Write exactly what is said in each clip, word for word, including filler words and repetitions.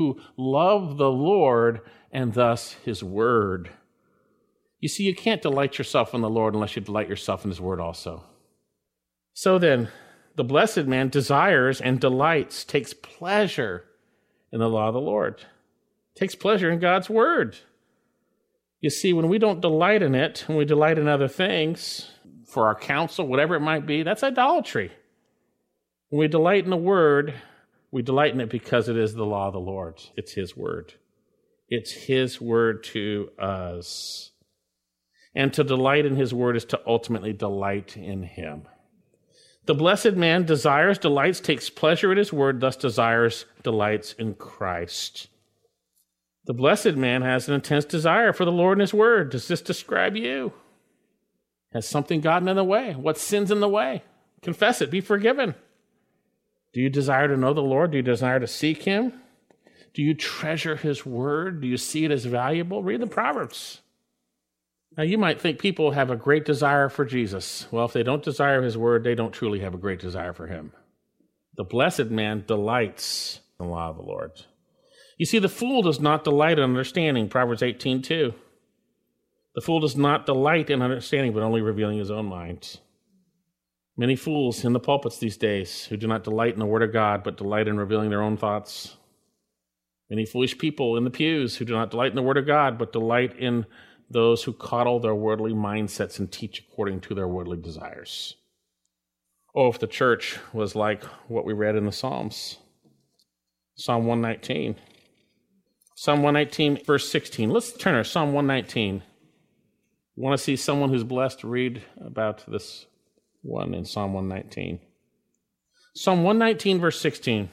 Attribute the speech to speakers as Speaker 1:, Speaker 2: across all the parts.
Speaker 1: who love the Lord and thus his word. You see, you can't delight yourself in the Lord unless you delight yourself in his word also. So then, the blessed man desires and delights, takes pleasure in the law of the Lord, takes pleasure in God's word. You see, when we don't delight in it, when we delight in other things, for our counsel, whatever it might be, that's idolatry. When we delight in the word, we delight in it because it is the law of the Lord. It's his word. It's his word to us. And to delight in his word is to ultimately delight in him. The blessed man desires, delights, takes pleasure in his word, thus desires, delights in Christ. The blessed man has an intense desire for the Lord and his word. Does this describe you? Has something gotten in the way? What sin's in the way? Confess it. Be forgiven. Do you desire to know the Lord? Do you desire to seek him? Do you treasure his word? Do you see it as valuable? Read the Proverbs. Now, you might think people have a great desire for Jesus. Well, if they don't desire his word, they don't truly have a great desire for him. The blessed man delights in the law of the Lord. You see, the fool does not delight in understanding, Proverbs eighteen two. The fool does not delight in understanding, but only revealing his own mind. Many fools in the pulpits these days who do not delight in the word of God, but delight in revealing their own thoughts. Many foolish people in the pews who do not delight in the word of God, but delight in those who coddle their worldly mindsets and teach according to their worldly desires. Oh, if the church was like what we read in the Psalms. Psalm one nineteen. Psalm one nineteen, verse sixteen. Let's turn to Psalm one nineteen. You want to see someone who's blessed? Read about this one in Psalm one nineteen. Psalm one nineteen, verse sixteen.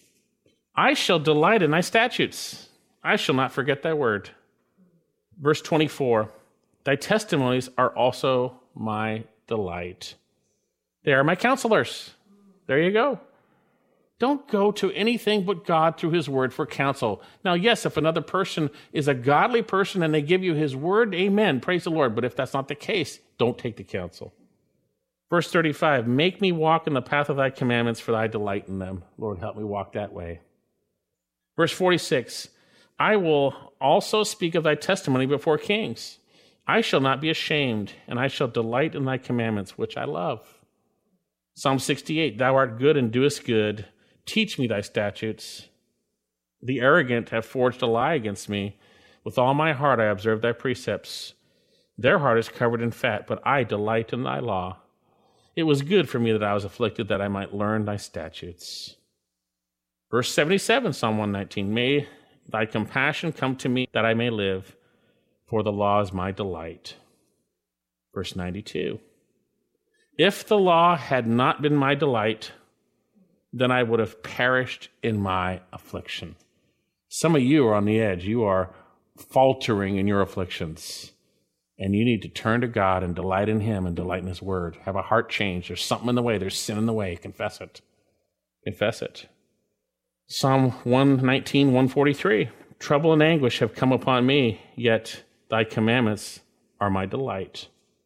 Speaker 1: I shall delight in thy statutes. I shall not forget thy word. Verse twenty-four. Thy testimonies are also my delight. They are my counselors. There you go. Don't go to anything but God through his word for counsel. Now, yes, if another person is a godly person and they give you his word, amen, praise the Lord. But if that's not the case, don't take the counsel. Verse thirty-five, make me walk in the path of thy commandments, for thy delight in them. Lord, help me walk that way. Verse forty-six, I will also speak of thy testimony before kings. I shall not be ashamed, and I shall delight in thy commandments, which I love. Psalm sixty-eight, thou art good and doest good. Teach me thy statutes. The arrogant have forged a lie against me. With all my heart I observe thy precepts. Their heart is covered in fat, but I delight in thy law. It was good for me that I was afflicted, that I might learn thy statutes. Verse seventy-seven, Psalm one nineteen, may thy compassion come to me, that I may live, for the law is my delight. Verse ninety-two, if the law had not been my delight, then I would have perished in my affliction. Some of you are on the edge. You are faltering in your afflictions. And you need to turn to God and delight in him and delight in his word. Have a heart change. There's something in the way. There's sin in the way. Confess it. Confess it. Psalm one nineteen, one forty-three. Trouble and anguish have come upon me, yet thy commandments are my delight.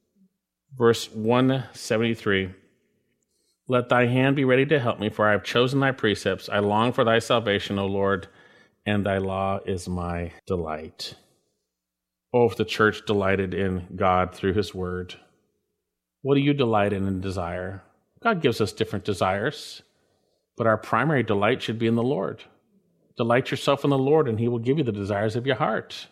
Speaker 1: Verse one seventy-three. Let thy hand be ready to help me, for I have chosen thy precepts. I long for thy salvation, O Lord, and thy law is my delight. Oh, if the church delighted in God through his word. What do you delight in and desire? God gives us different desires, but our primary delight should be in the Lord. Delight yourself in the Lord, and he will give you the desires of your heart.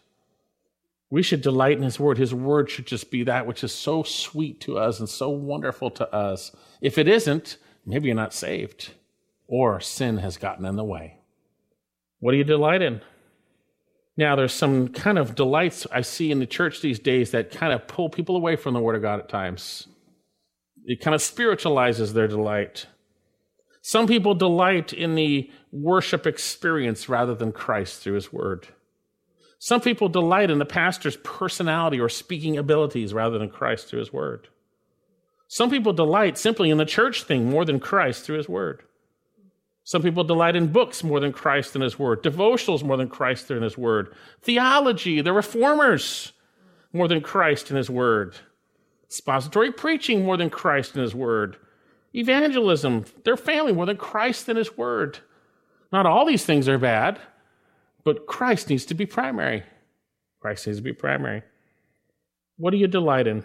Speaker 1: We should delight in his word. His word should just be that which is so sweet to us and so wonderful to us. If it isn't, maybe you're not saved, or sin has gotten in the way. What do you delight in? Now, there's some kind of delights I see in the church these days that kind of pull people away from the word of God at times. It kind of spiritualizes their delight. Some people delight in the worship experience rather than Christ through his word. Some people delight in the pastor's personality or speaking abilities rather than Christ through his word. Some people delight simply in the church thing more than Christ through his word. Some people delight in books more than Christ in his word, devotionals more than Christ in his word, theology, the reformers more than Christ in his word, expository preaching more than Christ in his word, evangelism, their family more than Christ in his word. Not all these things are bad, But Christ needs to be primary. Christ needs to be primary. What do you delight in?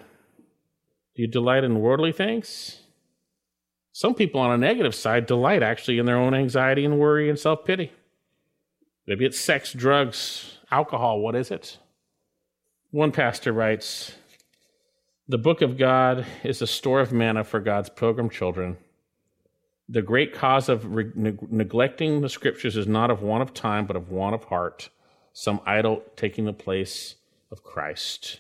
Speaker 1: Do you delight in worldly things? Some people on a negative side delight actually in their own anxiety and worry and self-pity. Maybe it's sex, drugs, alcohol. What is it? One pastor writes, "The book of God is a store of manna for God's pilgrim children. The great cause of re- neg- neglecting the scriptures is not of want of time, but of want of heart, some idol taking the place of Christ."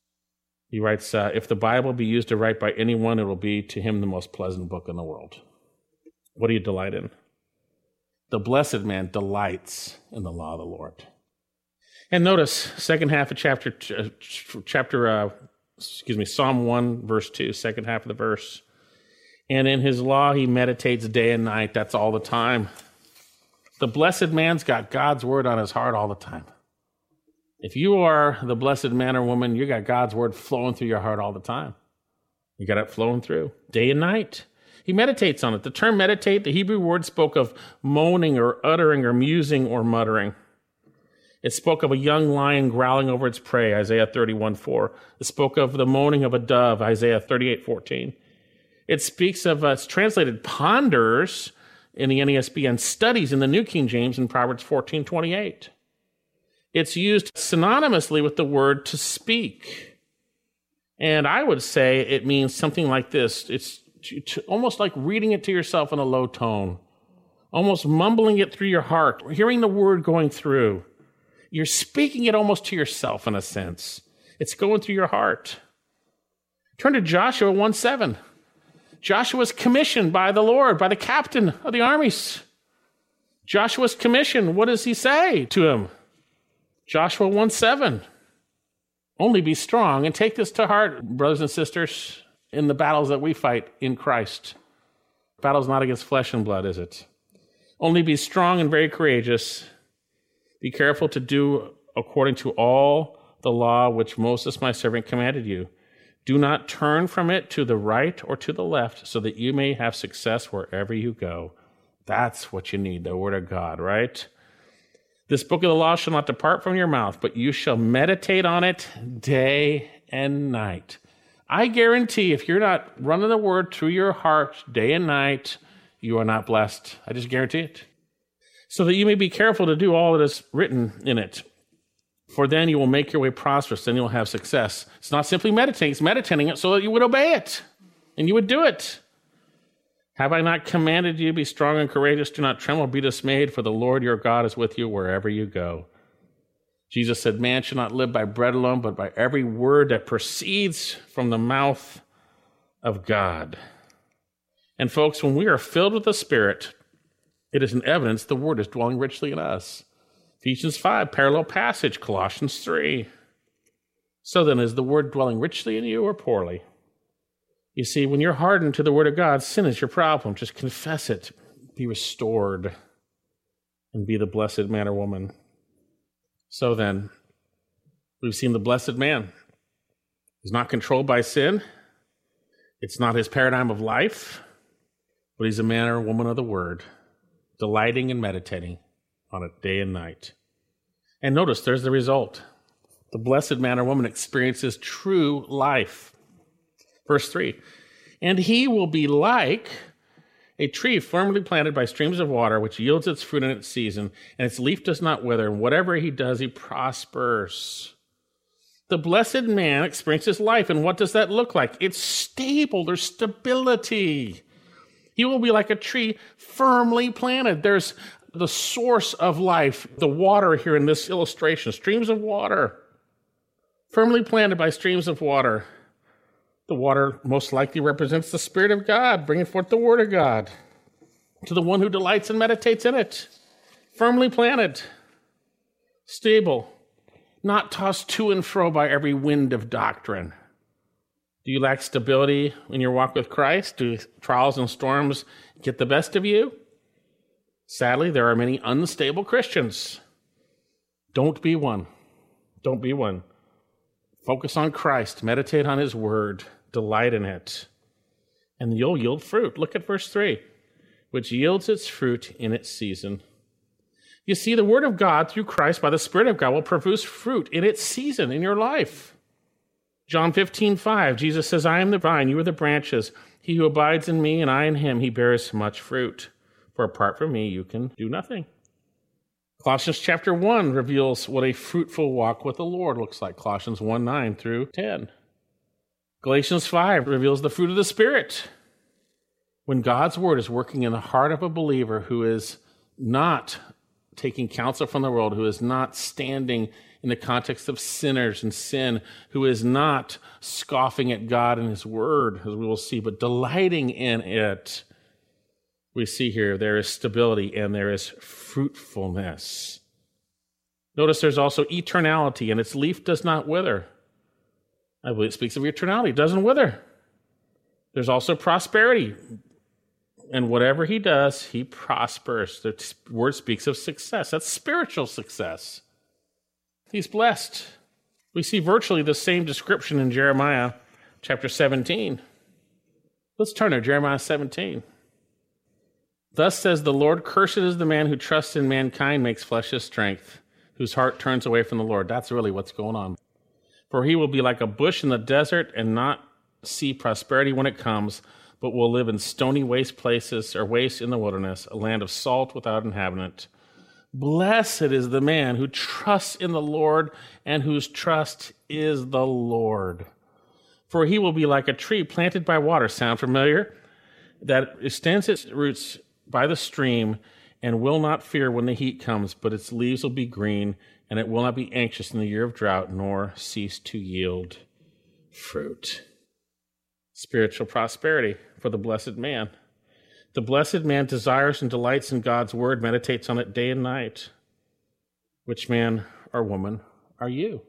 Speaker 1: He writes, uh, if the Bible be used to write by anyone, it will be to him the most pleasant book in the world. What do you delight in? The blessed man delights in the law of the Lord. And notice, second half of chapter, uh, chapter uh, excuse me, Psalm one, verse two, second half of the verse. And in his law he meditates day and night. That's all the time. The blessed man's got God's word on his heart all the time. If you are the blessed man or woman, you got God's word flowing through your heart all the time. You got it flowing through day and night. He meditates on it. The term meditate, the Hebrew word spoke of moaning or uttering or musing or muttering. It spoke of a young lion growling over its prey, Isaiah thirty-one four. It spoke of the moaning of a dove, Isaiah thirty-eight fourteen. It speaks of, uh, it's translated ponders in the N A S B and studies in the New King James in Proverbs fourteen twenty-eight. It's used synonymously with the word to speak. And I would say it means something like this. It's to, to, almost like reading it to yourself in a low tone, almost mumbling it through your heart, hearing the word going through. You're speaking it almost to yourself in a sense. It's going through your heart. Turn to Joshua one seven. Joshua's commissioned by the Lord, by the captain of the armies. Joshua's commissioned. What does he say to him? Joshua one seven. Only be strong and take this to heart, brothers and sisters, in the battles that we fight in Christ. The battle's not against flesh and blood, is it? Only be strong and very courageous. Be careful to do according to all the law which Moses my servant commanded you. Do not turn from it to the right or to the left, so that you may have success wherever you go. That's what you need, the word of God, right? This book of the law shall not depart from your mouth, but you shall meditate on it day and night. I guarantee if you're not running the word through your heart day and night, you are not blessed. I just guarantee it. So that you may be careful to do all that is written in it. For then you will make your way prosperous, then you'll have success. It's not simply meditating, it's meditating it so that you would obey it, and you would do it. Have I not commanded you, be strong and courageous, do not tremble, be dismayed, for the Lord your God is with you wherever you go. Jesus said, man shall not live by bread alone, but by every word that proceeds from the mouth of God. And folks, when we are filled with the Spirit, it is an evidence the word is dwelling richly in us. Ephesians five, parallel passage, Colossians three. So then, is the word dwelling richly in you or poorly? You see, when you're hardened to the word of God, sin is your problem. Just confess it, be restored, and be the blessed man or woman. So then, we've seen the blessed man. He's not controlled by sin. It's not his paradigm of life, but he's a man or woman of the word, delighting and meditating on it day and night. And notice, there's the result. The blessed man or woman experiences true life. Verse three, and he will be like a tree firmly planted by streams of water, which yields its fruit in its season, and its leaf does not wither, and whatever he does, he prospers. The blessed man experiences life, and what does that look like? It's stable. There's stability. He will be like a tree firmly planted. There's the source of life, the water here in this illustration, streams of water, firmly planted by streams of water. The water most likely represents the Spirit of God, bringing forth the Word of God to the one who delights and meditates in it. Firmly planted, stable, not tossed to and fro by every wind of doctrine. Do you lack stability in your walk with Christ? Do trials and storms get the best of you? Sadly, there are many unstable Christians. Don't be one. Don't be one. Focus on Christ. Meditate on his word. Delight in it. And you'll yield fruit. Look at verse three. Which yields its fruit in its season. You see, the word of God through Christ by the Spirit of God will produce fruit in its season in your life. John fifteen five, Jesus says, I am the vine, you are the branches. He who abides in me and I in him, he bears much fruit. For apart from me, you can do nothing. Colossians chapter one reveals what a fruitful walk with the Lord looks like. Colossians one nine through ten. Galatians five reveals the fruit of the Spirit. When God's word is working in the heart of a believer who is not taking counsel from the world, who is not standing in the context of sinners and sin, who is not scoffing at God and his word, as we will see, but delighting in it, we see here there is stability and there is fruitfulness. Notice there's also eternality, and its leaf does not wither. I believe it speaks of eternality. It doesn't wither. There's also prosperity. And whatever he does, he prospers. The word speaks of success. That's spiritual success. He's blessed. We see virtually the same description in Jeremiah chapter seventeen. Let's turn to Jeremiah seventeen. Thus says the Lord, cursed is the man who trusts in mankind, makes flesh his strength, whose heart turns away from the Lord. That's really what's going on. For he will be like a bush in the desert and not see prosperity when it comes, but will live in stony waste places or waste in the wilderness, a land of salt without inhabitant. Blessed is the man who trusts in the Lord and whose trust is the Lord. For he will be like a tree planted by water. Sound familiar? That extends its roots by the stream and will not fear when the heat comes, but its leaves will be green, and it will not be anxious in the year of drought, nor cease to yield fruit. Spiritual prosperity for the blessed man. The blessed man desires and delights in God's word, meditates on it day and night. Which man or woman are you?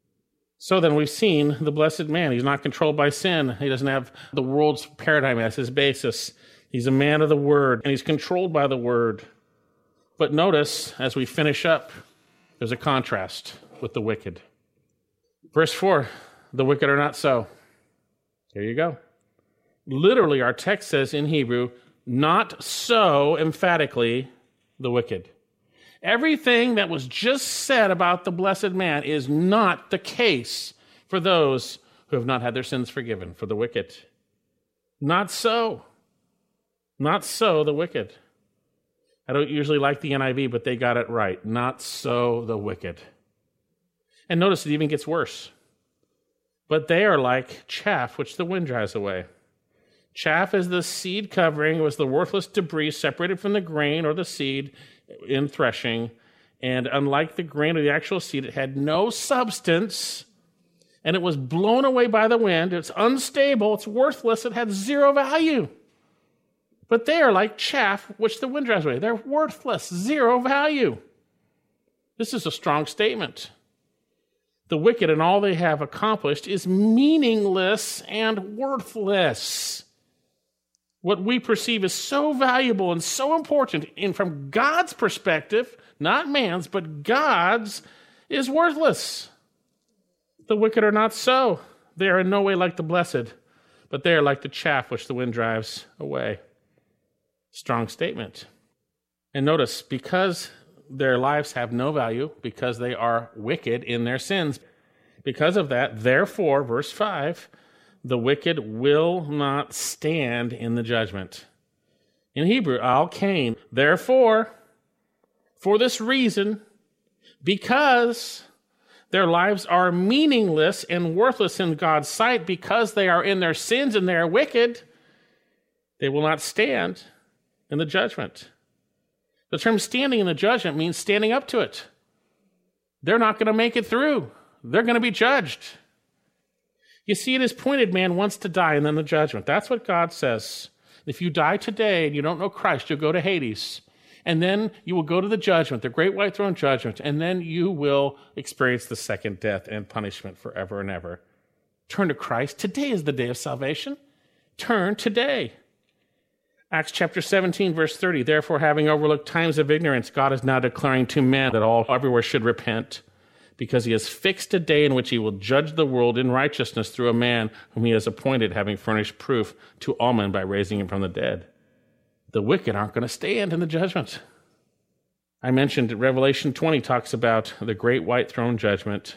Speaker 1: So then we've seen the blessed man. He's not controlled by sin. He doesn't have the world's paradigm as his basis. He's a man of the word, and he's controlled by the word. But notice, as we finish up, there's a contrast with the wicked. Verse four, the wicked are not so. There you go. Literally, our text says in Hebrew, not so emphatically the wicked. Everything that was just said about the blessed man is not the case for those who have not had their sins forgiven, for the wicked. Not so. Not so the wicked. I don't usually like the N I V, but they got it right. Not so the wicked. And notice it even gets worse. But they are like chaff which the wind drives away. Chaff is the seed covering. It was the worthless debris separated from the grain or the seed in threshing. And unlike the grain or the actual seed, it had no substance. And it was blown away by the wind. It's unstable. It's worthless. It had zero value. But they are like chaff which the wind drives away. They're worthless. Zero value. This is a strong statement. The wicked and all they have accomplished is meaningless and worthless. What we perceive as so valuable and so important, and from God's perspective, not man's, but God's, is worthless. The wicked are not so. They are in no way like the blessed, but they are like the chaff which the wind drives away. Strong statement. And notice, because their lives have no value, because they are wicked in their sins. Because of that, therefore, verse five, the wicked will not stand in the judgment. In Hebrew, al kain, therefore, for this reason, because their lives are meaningless and worthless in God's sight, because they are in their sins and they are wicked, they will not stand in the judgment. The term standing in the judgment means standing up to it. They're not going to make it through. They're going to be judged. You see, it is pointed man wants to die and then the judgment. That's what God says. If you die today and you don't know Christ, you'll go to Hades. And then you will go to the judgment, the great white throne judgment, and then you will experience the second death and punishment forever and ever. Turn to Christ. Today is the day of salvation. Turn today. Acts chapter seventeen, verse thirty, therefore, having overlooked times of ignorance, God is now declaring to men that all everywhere should repent, because he has fixed a day in which he will judge the world in righteousness through a man whom he has appointed, having furnished proof to all men by raising him from the dead. The wicked aren't going to stand in the judgment. I mentioned Revelation twenty talks about the great white throne judgment.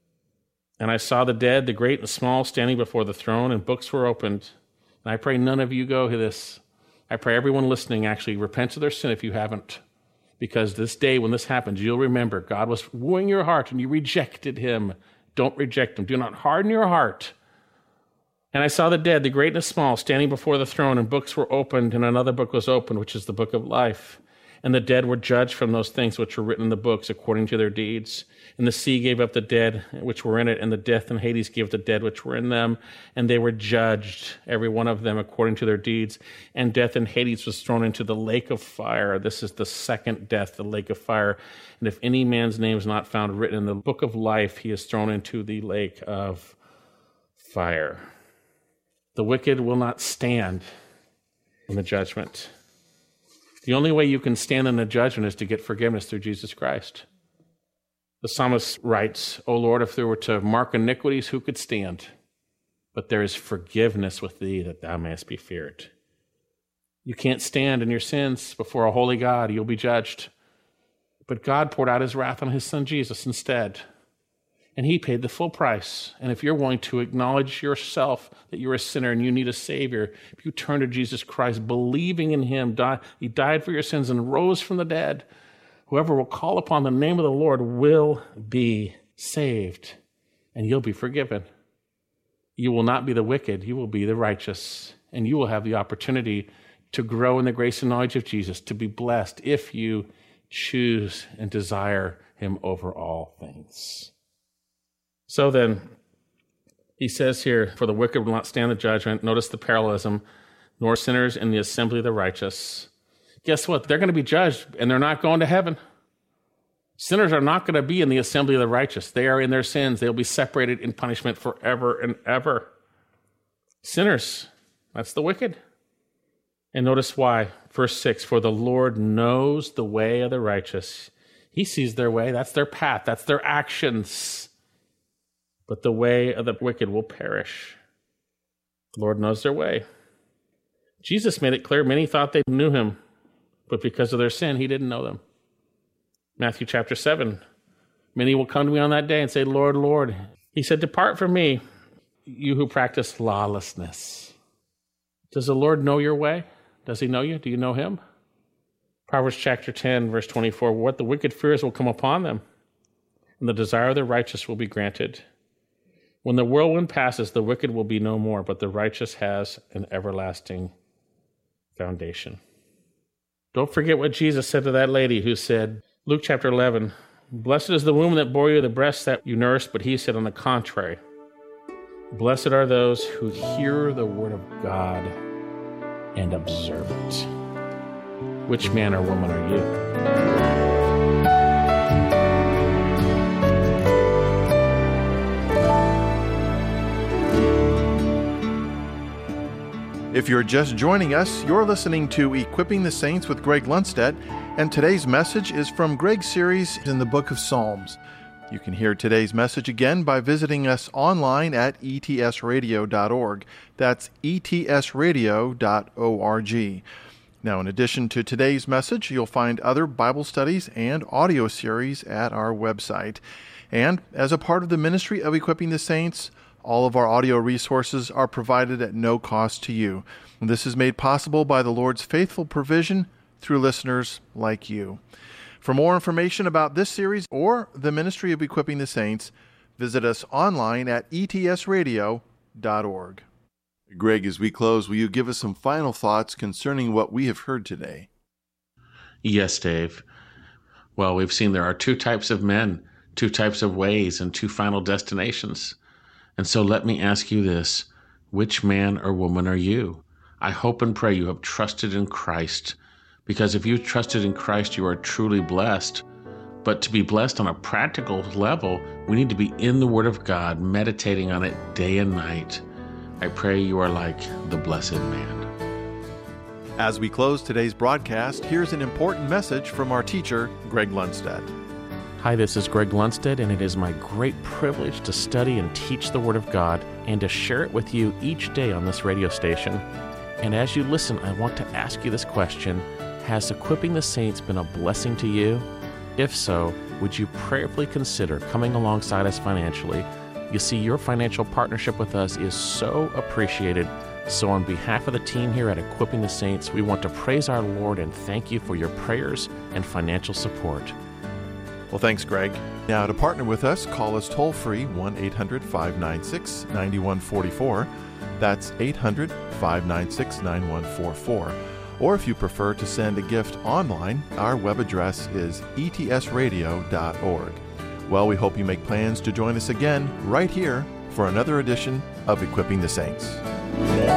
Speaker 1: And I saw the dead, the great and small, standing before the throne, and books were opened. And I pray none of you go to this. I pray everyone listening actually repents of their sin if you haven't. Because this day when this happens, you'll remember God was wooing your heart and you rejected him. Don't reject him. Do not harden your heart. And I saw the dead, the great and the small, standing before the throne, and books were opened, and another book was opened, which is the book of life. And the dead were judged from those things which were written in the books according to their deeds. And the sea gave up the dead which were in it, and the death and Hades gave the dead which were in them. And they were judged, every one of them, according to their deeds. And death and Hades was thrown into the lake of fire. This is the second death, the lake of fire. And if any man's name is not found written in the book of life, he is thrown into the lake of fire. The wicked will not stand in the judgment. The only way you can stand in the judgment is to get forgiveness through Jesus Christ. The psalmist writes, O Lord, if there were to mark iniquities, who could stand? But there is forgiveness with thee that thou mayest be feared. You can't stand in your sins before a holy God. You'll be judged. But God poured out his wrath on his son Jesus instead. And he paid the full price. And if you're willing to acknowledge yourself that you're a sinner and you need a Savior, if you turn to Jesus Christ, believing in him, die, he died for your sins and rose from the dead, whoever will call upon the name of the Lord will be saved, and you'll be forgiven. You will not be the wicked, you will be the righteous, and you will have the opportunity to grow in the grace and knowledge of Jesus, to be blessed if you choose and desire him over all things. So then, he says here, for the wicked will not stand the judgment. Notice the parallelism, nor sinners in the assembly of the righteous. Guess what? They're going to be judged, and they're not going to heaven. Sinners are not going to be in the assembly of the righteous. They are in their sins. They'll be separated in punishment forever and ever. Sinners, that's the wicked. And notice why. Verse six, for the Lord knows the way of the righteous. He sees their way. That's their path. That's their actions. But the way of the wicked will perish. The Lord knows their way. Jesus made it clear many thought they knew him, but because of their sin, he didn't know them. Matthew chapter seven, many will come to me on that day and say, Lord, Lord. He said, depart from me, you who practice lawlessness. Does the Lord know your way? Does he know you? Do you know him? Proverbs chapter ten, verse twenty-four, what the wicked fears will come upon them, and the desire of the righteous will be granted. When the whirlwind passes, the wicked will be no more, but the righteous has an everlasting foundation. Don't forget what Jesus said to that lady who said, Luke chapter eleven, blessed is the womb that bore you, the breast that you nursed, but he said on the contrary, blessed are those who hear the word of God and observe it. Which man or woman are you?
Speaker 2: If you're just joining us, you're listening to Equipping the Saints with Greg Lundstedt, and today's message is from Greg's series in the book of Psalms. You can hear today's message again by visiting us online at e t s radio dot org. That's e t s radio dot org. Now, in addition to today's message, you'll find other Bible studies and audio series at our website. And as a part of the ministry of Equipping the Saints, all of our audio resources are provided at no cost to you. And this is made possible by the Lord's faithful provision through listeners like you. For more information about this series or the ministry of Equipping the Saints, visit us online at e t s radio dot org. Greg, as we close, will you give us some final thoughts concerning what we have heard today?
Speaker 1: Yes, Dave. Well, we've seen there are two types of men, two types of ways, and two final destinations. And so let me ask you this, which man or woman are you? I hope and pray you have trusted in Christ, because if you trusted in Christ, you are truly blessed. But to be blessed on a practical level, we need to be in the Word of God, meditating on it day and night. I pray you are like the blessed man.
Speaker 2: As we close today's broadcast, here's an important message from our teacher, Greg Lundstedt.
Speaker 1: Hi, this is Greg Lundstedt, and it is my great privilege to study and teach the Word of God and to share it with you each day on this radio station. And as you listen, I want to ask you this question: Has Equipping the Saints been a blessing to you? If so, would you prayerfully consider coming alongside us financially? You see, your financial partnership with us is so appreciated. So on behalf of the team here at Equipping the Saints, we want to praise our Lord and thank you for your prayers and financial support.
Speaker 2: Well, thanks, Greg. Now, to partner with us, call us toll-free one eight hundred five nine six nine one four four. That's eight hundred five nine six nine one four four. Or if you prefer to send a gift online, our web address is e t s radio dot org. Well, we hope you make plans to join us again right here for another edition of Equipping the Saints.